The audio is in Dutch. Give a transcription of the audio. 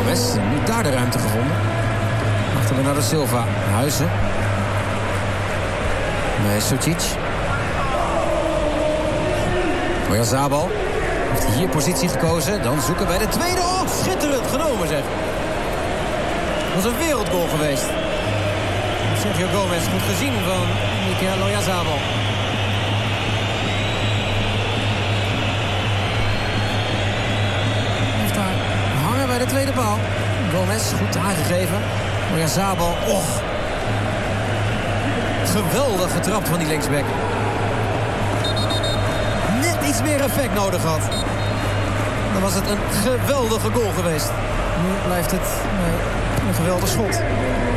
Gomez, nu daar de ruimte gevonden. Achter Bernardo Silva. Huizen. Bij Sucic. Oyarzabal. Heeft hij hier positie gekozen. Dan zoeken bij de tweede. Oh, schitterend genomen zeg. Dat was een wereldgoal geweest. Sergio Gomez goed gezien van Mikel Oyarzabal. Heeft daar hangen bij de tweede paal. Gomez goed aangegeven. Oyarzabal. Och. Geweldig getrapt van die linksback. Net iets meer effect nodig had. Dan was het een geweldige goal geweest. Nu blijft het een geweldig schot.